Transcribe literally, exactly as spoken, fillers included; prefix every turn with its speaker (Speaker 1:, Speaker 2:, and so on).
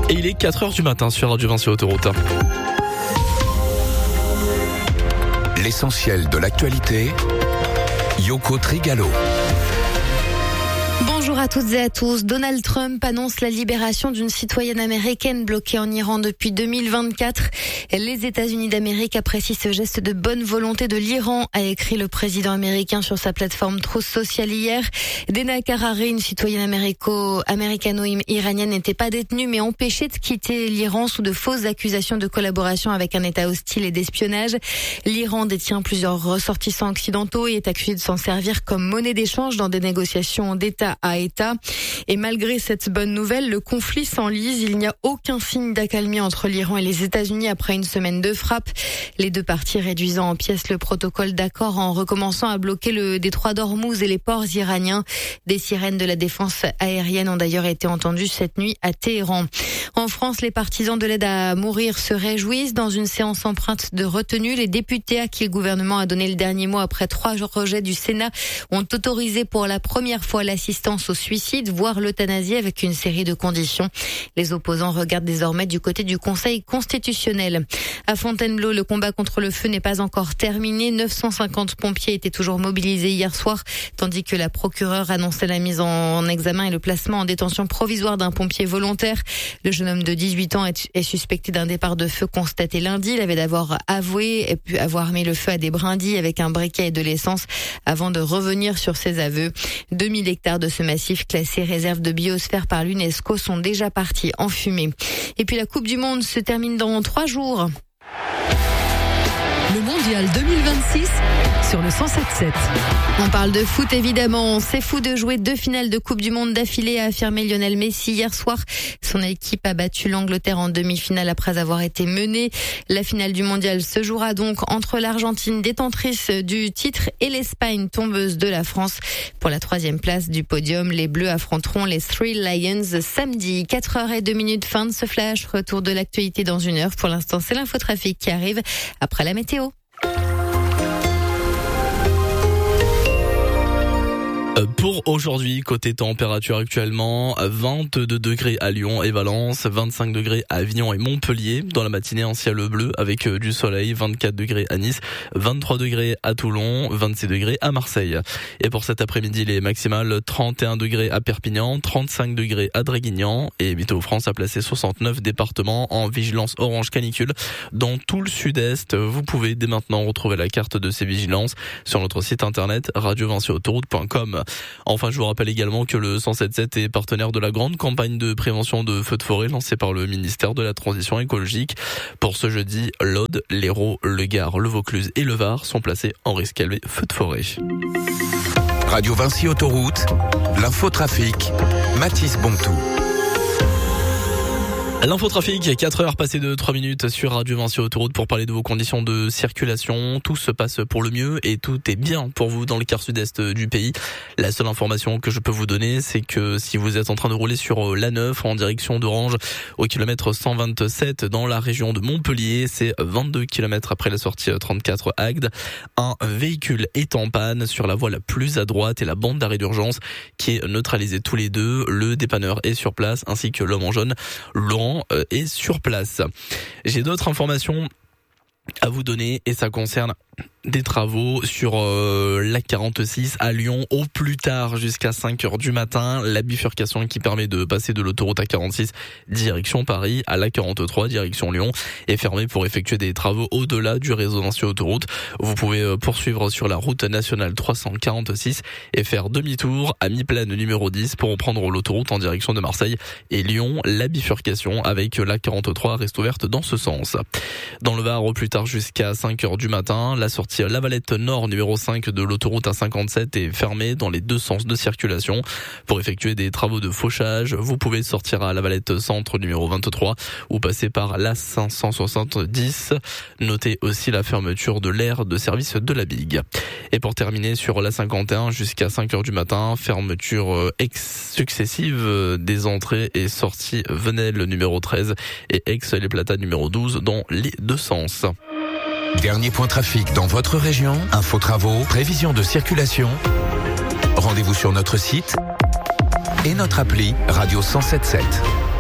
Speaker 1: Et il est quatre heures du matin sur Radio Vinci Autoroute.
Speaker 2: L'essentiel de l'actualité, Yoko Trigalo.
Speaker 3: Bonjour à toutes et à tous. Donald Trump annonce la libération d'une citoyenne américaine bloquée en Iran depuis deux mille vingt-quatre. Les États-Unis d'Amérique apprécient ce geste de bonne volonté de l'Iran, a écrit le président américain sur sa plateforme Truth Social hier. Dena Karari, une citoyenne américo- américano-iranienne, n'était pas détenue mais empêchée de quitter l'Iran sous de fausses accusations de collaboration avec un État hostile et d'espionnage. L'Iran détient plusieurs ressortissants occidentaux et est accusé de s'en servir comme monnaie d'échange dans des négociations d'État à État. Et malgré cette bonne nouvelle, le conflit s'enlise. Il n'y a aucun signe d'accalmie entre l'Iran et les États-Unis après une semaine de frappe. Les deux parties réduisant en pièces le protocole d'accord en recommençant à bloquer le détroit d'Ormuz et les ports iraniens. Des sirènes de la défense aérienne ont d'ailleurs été entendues cette nuit à Téhéran. En France, les partisans de l'aide à mourir se réjouissent. Dans une séance empreinte de retenue, les députés à qui le gouvernement a donné le dernier mot après trois rejets du Sénat ont autorisé pour la première fois l'assistance au suicide, voire l'euthanasie avec une série de conditions. Les opposants regardent désormais du côté du Conseil constitutionnel. À Fontainebleau, le combat contre le feu n'est pas encore terminé. neuf cent cinquante pompiers étaient toujours mobilisés hier soir, tandis que la procureure annonçait la mise en examen et le placement en détention provisoire d'un pompier volontaire. Le jeune homme de dix-huit ans est suspecté d'un départ de feu constaté lundi. Il avait d'abord avoué et pu avoir mis le feu à des brindilles avec un briquet et de l'essence avant de revenir sur ses aveux. deux mille hectares de ce massif classé réserve de biosphère par l'UNESCO sont déjà partis en fumée. Et puis la Coupe du Monde se termine dans trois jours.
Speaker 4: Le Mondial deux mille vingt-six sur le cent sept sept.
Speaker 3: On parle de foot évidemment. C'est fou de jouer deux finales de Coupe du Monde d'affilée, a affirmé Lionel Messi hier soir. Son équipe a battu l'Angleterre en demi-finale après avoir été menée. La finale du Mondial se jouera donc entre l'Argentine, détentrice du titre, et l'Espagne, tombeuse de la France. Pour la troisième place du podium, les Bleus affronteront les Three Lions samedi. quatre heures zéro deux minutes, fin de ce flash. Retour de l'actualité dans une heure. Pour l'instant, c'est l'infotrafic qui arrive après la météo.
Speaker 1: Pour aujourd'hui, côté température actuellement, vingt-deux degrés à Lyon et Valence, vingt-cinq degrés à Avignon et Montpellier. Dans la matinée en ciel bleu avec du soleil, vingt-quatre degrés à Nice, vingt-trois degrés à Toulon, vingt-six degrés à Marseille. Et pour cet après-midi, les maximales, trente et un degrés à Perpignan, trente-cinq degrés à Draguignan. Et Météo France a placé soixante-neuf départements en vigilance orange canicule dans tout le sud-est. Vous pouvez dès maintenant retrouver la carte de ces vigilances sur notre site internet radio vinci autoroute point com. Enfin, je vous rappelle également que le cent sept sept est partenaire de la grande campagne de prévention de feux de forêt lancée par le ministère de la Transition écologique. Pour ce jeudi, l'Aude, l'Hérault, le Gard, le Vaucluse et le Var sont placés en risque élevé feux de forêt.
Speaker 2: Radio Vinci Autoroute, l'infotrafic, Mathis Bontou.
Speaker 1: L'infotrafic, quatre heures passées de trois minutes sur Radio Vinci Autoroute pour parler de vos conditions de circulation. Tout se passe pour le mieux et tout est bien pour vous dans le quart sud-est du pays. La seule information que je peux vous donner, c'est que si vous êtes en train de rouler sur l'A neuf en direction d'Orange au kilomètre cent vingt-sept dans la région de Montpellier, c'est vingt-deux kilomètres après la sortie trente-quatre Agde. Un véhicule est en panne sur la voie la plus à droite et la bande d'arrêt d'urgence qui est neutralisée tous les deux. Le dépanneur est sur place ainsi que l'homme en jaune. Laurent est sur place. J'ai d'autres informations à vous donner et ça concerne des travaux sur euh, l'A quarante-six à Lyon au plus tard jusqu'à cinq heures du matin. La bifurcation qui permet de passer de l'autoroute A quarante-six direction Paris à l'A quarante-trois direction Lyon est fermée pour effectuer des travaux au-delà du réseau Vinci Autoroute. Vous pouvez poursuivre sur la route nationale trois cent quarante-six et faire demi-tour à mi-plaine numéro dix pour prendre l'autoroute en direction de Marseille et Lyon. La bifurcation avec l'A quarante-trois reste ouverte dans ce sens. Dans le Var, au plus tard jusqu'à cinq heures du matin, la sortie La Valette Nord numéro cinq de l'autoroute A cinquante-sept est fermée dans les deux sens de circulation. Pour effectuer des travaux de fauchage, vous pouvez sortir à La Valette Centre numéro vingt-trois ou passer par l'A cinq cent soixante-dix. Notez aussi la fermeture de l'aire de service de la Bigue. Et pour terminer sur l'A cinquante et un jusqu'à cinq heures du matin, fermeture ex successive des entrées et sorties Venelle numéro treize et Aix-les Plata numéro douze dans les deux sens.
Speaker 2: Dernier point trafic dans votre région, info travaux, prévision de circulation. Rendez-vous sur notre site et notre appli Radio cent sept sept.